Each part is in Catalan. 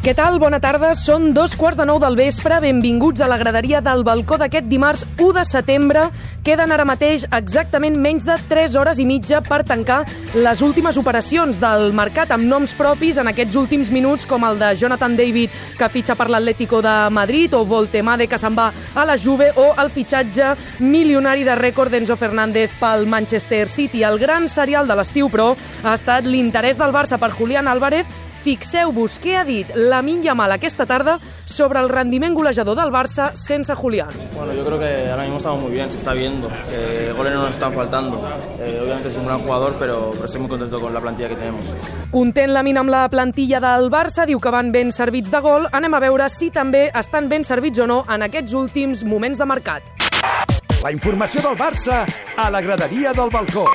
Què tal? Bona tarda. Són 2:15 del vespre. Benvinguts a la graderia del balcó d'aquest dimarts 1 de setembre. Queden ara mateix exactament menys de 3 hores i mitja per tancar les últimes operacions del mercat amb noms propis en aquests últims minuts, com el de Jonathan David, que fitxa per l'Atlético de Madrid, o Voltemade, que se'n va a la Juve, o el fitxatge milionari de rècord d'Enzo Fernández pel Manchester City. El gran serial de l'estiu, però, ha estat l'interès del Barça per Julián Álvarez. Fixeu-vos què ha dit Lamine Yamal aquesta tarda sobre el rendiment golejador del Barça sense Julián. Bueno, yo creo que ahora mismo estamos muy bien, se está viendo, que goles no nos están faltando. Obviamente es un gran jugador, pero estoy muy contento con la plantilla que tenemos. Content Lamine amb la plantilla del Barça, diu que van ben servits de gol. Anem a veure si també estan ben servits o no en aquests últims moments de mercat. La informació del Barça a la graderia del balcó.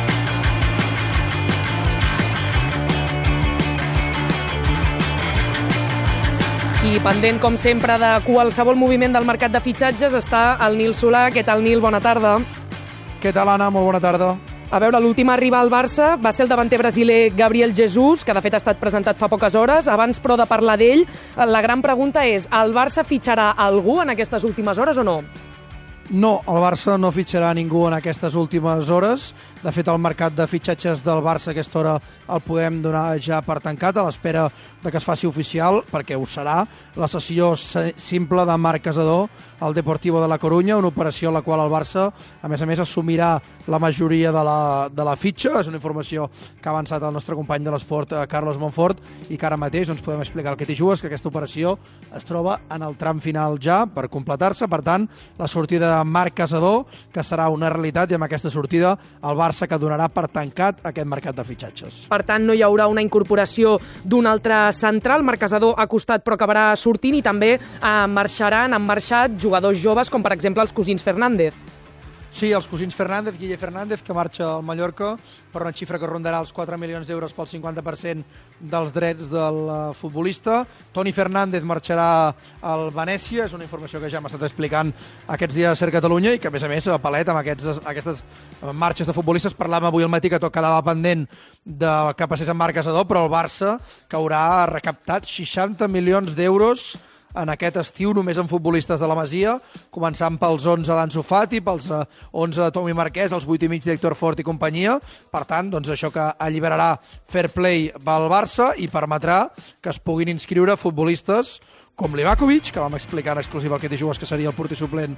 I pendent, com sempre, de qualsevol moviment del mercat de fitxatges està el Nil Solà. Què tal, Nil? Bona tarda. Què tal, Anna? Molt bona tarda. A veure, l'últim a arribar al Barça va ser el davanter brasiler Gabriel Jesus, que de fet ha estat presentat fa poques hores. Abans, però, de parlar d'ell, la gran pregunta és: el Barça fitxarà algú en aquestes últimes hores o no? No, el Barça no fitxarà ningú en aquestes últimes hores. De fet, el mercat de fitxatges del Barça a aquesta hora el podem donar ja per tancat, a l'espera de que es faci oficial, perquè ho serà, la cessió simple de Marc Casadó al Deportivo de la Corunya, una operació en la qual el Barça, a més, assumirà la majoria de la fitxa. És una informació que ha avançat el nostre company de l'esport, Carlos Monfort, i que ara mateix podem explicar el que t'hi jugues, que aquesta operació es troba en el tram final ja per completar-se. Per tant, la sortida de Marc Casadó, que serà una realitat, i amb aquesta sortida el Barça que donarà per tancat aquest mercat de fitxatges. Per tant, no hi haurà una incorporació d'un altre central. Marc Casadó ha costat però acabarà sortint, i també han marxat jugadors joves com per exemple els cosins Fernández. Sí, els cosins Fernández, Guille Fernández, que marxa al Mallorca per una xifra que rondarà els 4 milions d'euros pel 50% dels drets del futbolista. Toni Fernández marxarà al Venècia, és una informació que ja hem estat explicant aquests dies a Ser Catalunya, i que a més Palet, amb aquestes marxes de futbolistes, parlàvem avui al matí que tot quedava pendent del que passés amb Marc Casadó, però el Barça, que haurà recaptat 60 milions d'euros en aquest estiu només en futbolistes de la Masia, començant pels 11 d'Ansu Fati, pels 11 de Tomi Marquès, els 8 i mig d'Héctor Fort i companyia. Per tant, doncs això que alliberarà fair play pel Barça i permetrà que es puguin inscriure futbolistes com Livakovic, que vam explicar en exclusiva al que t'hi jugues, que seria el porter suplent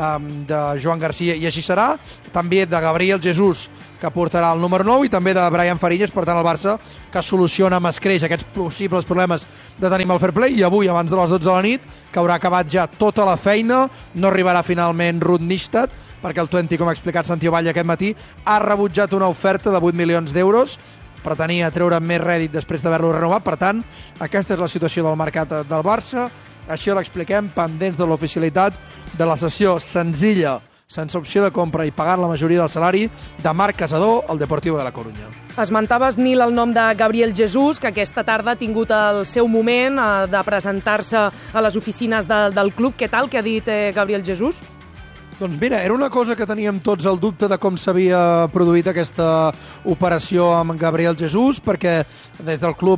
de Joan Garcia, i així serà. També de Gabriel Jesus, que portarà el número 9, i també de Brian Fariñas. Per tant, el Barça que soluciona amb escreix aquests possibles problemes de tenir el fair play, i avui, abans de les 12 de la nit, que haurà acabat ja tota la feina, no arribarà finalment Ruud Nistat, perquè el Twente, com ha explicat Santi Ovalle aquest matí, ha rebutjat una oferta de 8 milions d'euros, pretenia treure més rèdit després d'haver-lo renovat. Per tant, aquesta és la situació del mercat del Barça. Així l'expliquem, pendents de l'oficialitat de la cessió senzilla, sense opció de compra i pagant la majoria del salari, de Marc Casadó al Deportivo de la Corunya. Esmentaves, Nil, el nom de Gabriel Jesus, que aquesta tarda ha tingut el seu moment de presentar-se a les oficines del club. Què tal, que ha dit Gabriel Jesus? Doncs mira, era una cosa que teníem tots el dubte de com s'havia produït aquesta operació amb Gabriel Jesus, perquè des del club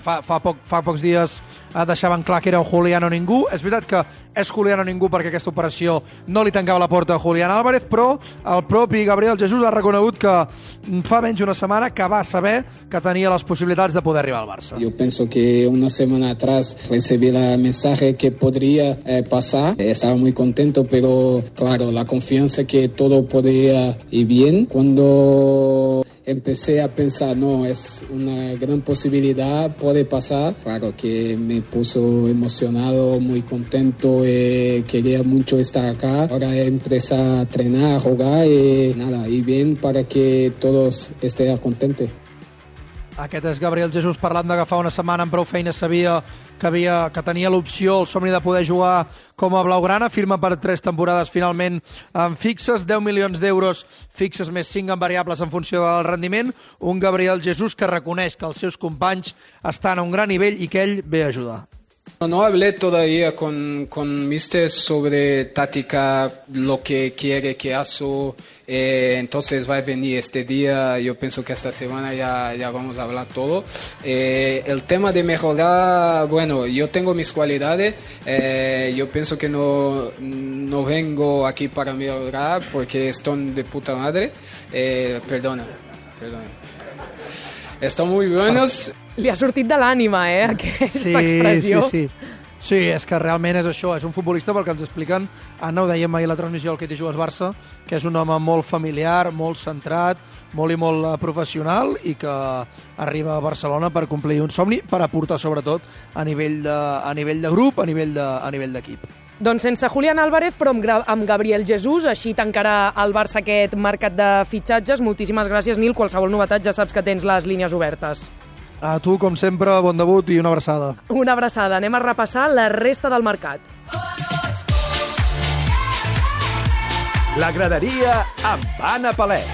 fa pocs dies deixaven clar que era o Julián o ningú. És veritat que és Julián o ningú perquè aquesta operació no li tancava la porta a Julián Álvarez, però el propi Gabriel Jesus ha reconegut que fa menys d'una setmana que va saber que tenia les possibilitats de poder arribar al Barça. Yo pienso que una semana atrás recibí el mensaje que podría pasar. Estaba muy contento, pero claro, la confianza que todo podría ir bien. Cuando empecé a pensar, no, es una gran posibilidad, puede pasar. Claro que me puso emocionado, muy contento, quería mucho estar acá. Ahora empecé a entrenar, a jugar y nada, y bien para que todos estén contentos. Aquest és Gabriel Jesus parlant d'agafar una setmana amb prou feines. Sabia que tenia l'opció, el somni de poder jugar com a blaugrana. Firma per 3 temporades finalment en fixes, 10 milions d'euros fixes més 5 en variables en funció del rendiment. Un Gabriel Jesus que reconeix que els seus companys estan a un gran nivell i que ell ve a ajudar. No hablé todavía con Mister sobre táctica, lo que quiere que haga entonces va a venir este día, yo pienso que esta semana ya vamos a hablar todo. El tema de mejorar, bueno, yo tengo mis cualidades, yo pienso que no vengo aquí para mejorar porque están de puta madre, perdona. Están muy buenos. Li ha sortit de l'ànima, aquesta expressió. Sí, és que realment és això, és un futbolista pel que ens expliquen, Anna, ho dèiem ahir a la transmissió del Que t'hi jugues Barça, que és un home molt familiar, molt centrat, molt i molt professional i que arriba a Barcelona per complir un somni, per aportar sobretot a nivell de grup, a nivell d'equip. Doncs sense Julián Álvarez, però amb Gabriel Jesús, així tancarà el Barça aquest mercat de fitxatges. Moltíssimes gràcies, Nil. Qualsevol novetat ja saps que tens les línies obertes. A tu, com sempre, bon debut i una abraçada. Una abraçada. Anem a repassar la resta del mercat. La graderia amb Anna Palès.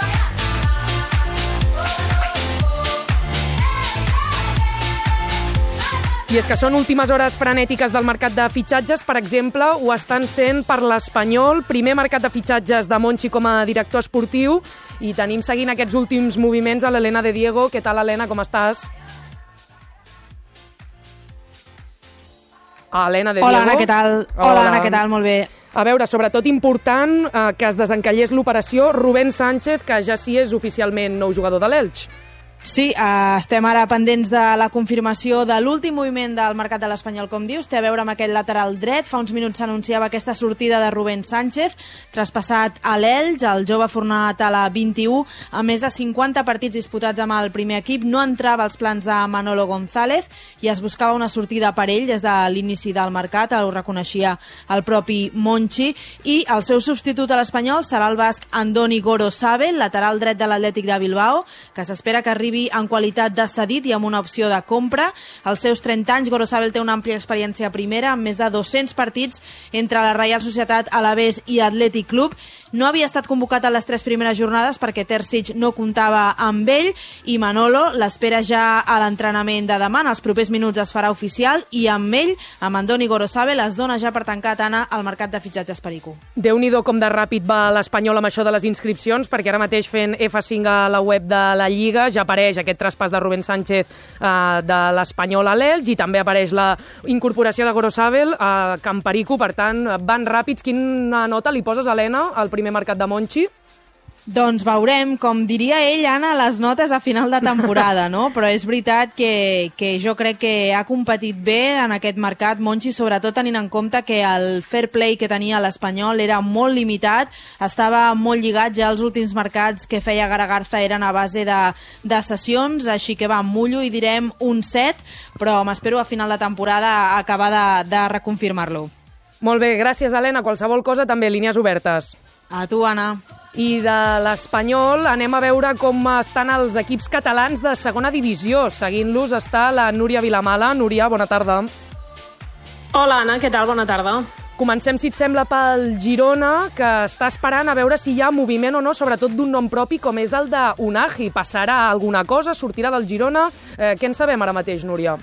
I és que són últimes hores frenètiques del mercat de fitxatges. Per exemple, ho estan sent per l'Espanyol, primer mercat de fitxatges de Monchi com a director esportiu, i tenim seguint aquests últims moviments a l'Helena de Diego. Què tal, Helena, com estàs? Helena de Diego. Hola, Anna, què tal? Hola, Anna, què tal? Molt bé. A veure, sobretot important que es desencallés l'operació Rubén Sánchez, que ja sí és oficialment nou jugador de l'Elx. Sí, estem ara pendents de la confirmació de l'últim moviment del mercat de l'Espanyol, com dius. Té a veure amb aquest lateral dret. Fa uns minuts s'anunciava aquesta sortida de Rubén Sánchez, traspassat a l'Elx. El jove format a la 21, a més de 50 partits disputats amb el primer equip. No entrava als plans de Manolo González i es buscava una sortida per ell des de l'inici del mercat. Ho reconeixia el propi Monchi. I el seu substitut a l'Espanyol serà el basc Andoni Gorosabel, lateral dret de l'Atlètic de Bilbao, que s'espera que arribi en qualitat de cedit i amb una opció de compra. Als seus 30 anys, Gorosabel té una àmplia experiència a primera, amb més de 200 partits entre la Reial Societat, Alavés i Atlètic Club. No havia estat convocat a les 3 primeres jornades perquè Terzic no comptava amb ell i Manolo l'espera ja a l'entrenament de demà. En els propers minuts es farà oficial i amb ell, amb Andoni Gorosabel, es dona ja per tancat, Anna, al mercat de fitxatges perico. Déu-n'hi-do com de ràpid va l'Espanyol amb això de les inscripcions, perquè ara mateix fent F5 a la web de la Lliga ja apareix aquest traspàs de Rubén Sánchez de l'Espanyol a l'Elx i també apareix la incorporació de Gorosabel a Camp Perico. Per tant, van ràpids. Quina nota li poses, Helena, al primer mercat de Monchi? Doncs veurem, com diria ell, Anna, les notes a final de temporada, no? Però és veritat que jo crec que ha competit bé en aquest mercat Monchi, sobretot tenint en compte que el fair play que tenia l'Espanyol era molt limitat, estava molt lligat. Ja els últims mercats que feia Garagarza eren a base de sessions, així que va, mullo i direm un 7, però m'espero a final de temporada acabar de reconfirmar-lo. Molt bé, gràcies, Helena. Qualsevol cosa també, línies obertes. A tu, Anna. I de l'Espanyol anem a veure com estan els equips catalans de segona divisió. Seguint-los està la Núria Vilamala. Núria, bona tarda. Hola, Anna, què tal? Bona tarda. Comencem, si et sembla, pel Girona, que està esperant a veure si hi ha moviment o no, sobretot d'un nom propi com és el d'Unagi. Passarà alguna cosa? Sortirà del Girona? Què en sabem ara mateix, Núria?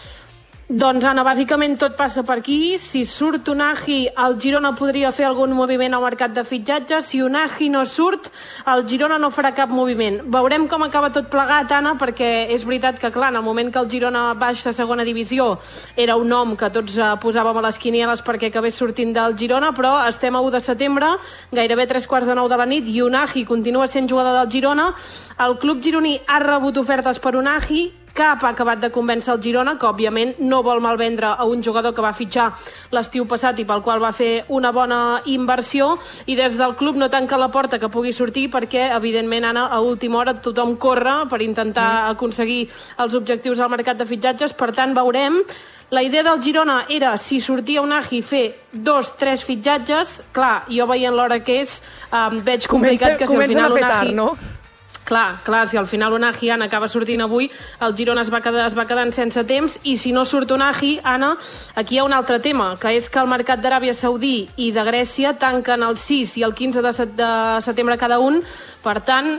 Doncs, Anna, bàsicament tot passa per aquí. Si surt Unagi, el Girona podria fer algun moviment al mercat de fitxatges. Si Unagi no surt, el Girona no farà cap moviment. Veurem com acaba tot plegat, Anna, perquè és veritat que, clar, en el moment que el Girona baixa a segona divisió era un nom que tots posàvem a les quinieles perquè acabés sortint del Girona, però estem a 1 de setembre, gairebé 3:45 de la nit, i Unagi continua sent jugador del Girona. El club gironí ha rebut ofertes per Unagi, cap ha acabat de convèncer el Girona, que òbviament no vol malvendre a un jugador que va fitxar l'estiu passat i pel qual va fer una bona inversió, i des del club no tanca la porta que pugui sortir perquè, evidentment, Anna, a última hora tothom corre per intentar aconseguir els objectius al mercat de fitxatges. Per tant, veurem. La idea del Girona era, si sortia Unagi, fer 2-3 fitxatges. Clar, jo veient l'hora que és, veig complicat que si al final Unagi... Tard, no? Clar, si al final Unai acaba sortint avui, el Girona es va quedant sense temps, i si no surt Unai, Anna, aquí hi ha un altre tema, que és que el mercat d'Aràbia Saudí i de Grècia tanquen el 6 i el 15 de setembre cada un, per tant,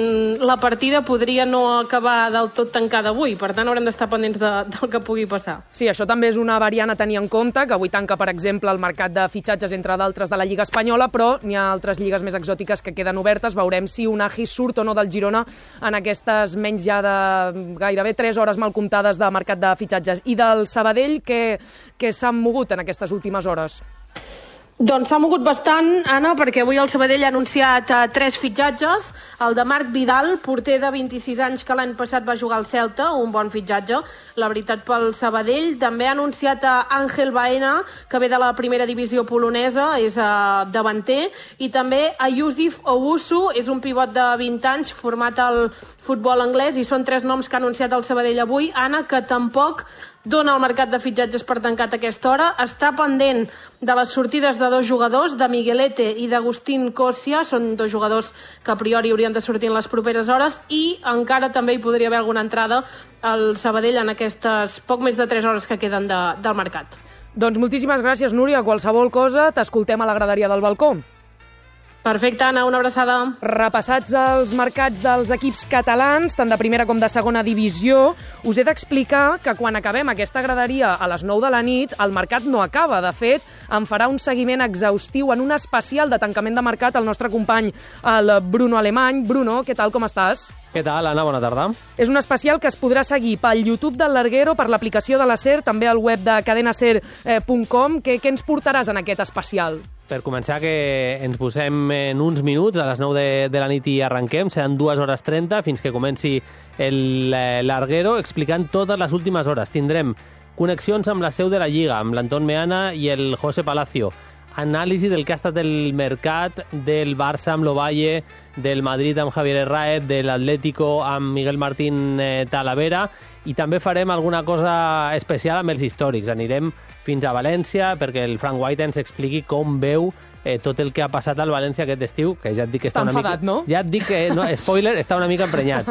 la partida podria no acabar del tot tancada avui, per tant haurem d'estar pendents del que pugui passar. Sí, això també és una variant a tenir en compte, que avui tanca, per exemple, el mercat de fitxatges, entre d'altres, de la Lliga Espanyola, però n'hi ha altres lligues més exòtiques que queden obertes. Veurem si Unai surt o no del Girona en aquestes menys ja de gairebé 3 hores mal comptades de mercat de fitxatges. I del Sabadell, què s'han mogut en aquestes últimes hores? Doncs s'ha mogut bastant, Anna, perquè avui el Sabadell ha anunciat 3 fitxatges. El de Marc Vidal, porter de 26 anys que l'any passat va jugar al Celta, un bon fitxatge, la veritat, pel Sabadell. També ha anunciat a Ángel Baena, que ve de la primera divisió polonesa, és davanter, i també a Yusuf Owusu, és un pivot de 20 anys, format al futbol anglès, i són 3 noms que ha anunciat el Sabadell avui, Anna, que tampoc dona el mercat de fitxatges per tancat a aquesta hora. Està pendent de les sortides de 2 jugadors, de Miguelete i d'Agustín Cosia. Són 2 jugadors que a priori haurien de sortir en les properes hores, i encara també hi podria haver alguna entrada al Sabadell en aquestes poc més de 3 hores que queden del mercat. Doncs moltíssimes gràcies, Núria. Qualsevol cosa, t'escoltem a la graderia del balcó. Perfecte, Anna, una abraçada. Repassats els mercats dels equips catalans, tant de primera com de segona divisió, us he d'explicar que quan acabem aquesta graderia a les 9 de la nit, el mercat no acaba. De fet, en farà un seguiment exhaustiu en un especial de tancament de mercat el nostre company, el Bruno Alemany. Bruno, què tal, com estàs? Què tal, Anna? Bona tarda. És un especial que es podrà seguir pel YouTube del Larguero, per l'aplicació de la SER, també al web de cadenaser.com. Què ens portaràs en aquest especial? Per començar, que ens posem en uns minuts, a les 9 de la nit i arrenquem. Seran 2h30 fins que comenci el Larguero, explicant totes les últimes hores. Tindrem connexions amb la seu de la Lliga, amb l'Anton Meana i el José Palacio. Anàlisi del que ha estat el mercat del Barça amb l'Ovalle, del Madrid amb Javier Herráez, de l'Atlético amb Miguel Martín Talavera, i també farem alguna cosa especial amb els històrics. Anirem fins a València perquè el Frank White ens expliqui com veu tot el que ha passat al València aquest estiu, que ja et dic que està una enfadat, mica... no? Ja et dic que, no, spoiler, està una mica emprenyat.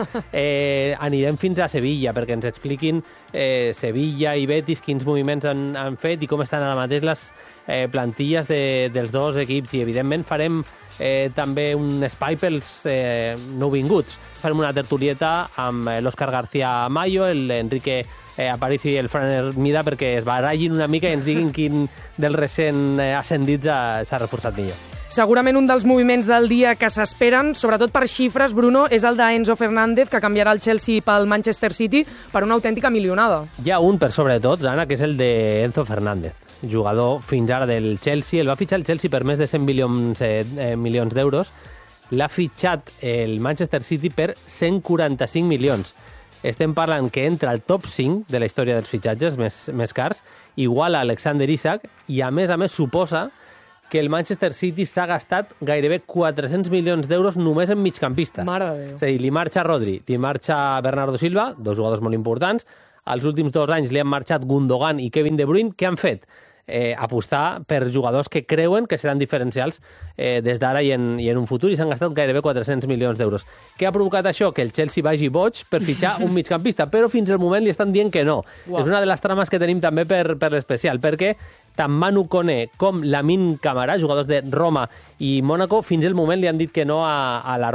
Anirem fins a Sevilla perquè ens expliquin Sevilla i Betis quins moviments han fet i com estan ara mateix les plantilles dels 2 equips, i evidentment farem també un espai pels nouvinguts. Farem una tertulieta amb l'Òscar García Mayo, l'Enrique Aparicio i el Fran Hermida, perquè es barallin una mica i ens diguin quin dels recent ascendits s'ha reforçat millor. Segurament un dels moviments del dia que s'esperen, sobretot per xifres, Bruno, és el d'Enzo Fernández, que canviarà el Chelsea pel Manchester City per una autèntica milionada. Hi ha un per sobre tots, Anna, que és el d'Enzo Fernández, jugador fins ara del Chelsea. El va fitxar el Chelsea per més de 100 milions d'euros. L'ha fitxat el Manchester City per 145 milions. Estem parlant que entra al top 5 de la història dels fitxatges més cars, igual a Alexander Isak, i a més suposa que el Manchester City s'ha gastat gairebé 400 milions d'euros només en migcampistes. Mare de Déu. És a dir, li marxa Rodri, li marxa Bernardo Silva, 2 jugadors molt importants. Els últims 2 anys li han marxat Gundogan i Kevin De Bruyne. Què han fet? Apostar per jugadors que creuen que seran diferencials des d'ara i en un futur, i s'han gastat gairebé 400 milions d'euros. Què ha provocat això? Que el Chelsea vagi boig per fitxar un migcampista, però fins al moment li estan dient que no. Wow. És una de les trames que tenim també per l'especial, perquè tant Manu Koné com Lamine Camara, jugadors de Roma i Mónaco, fins al moment li han dit que no a la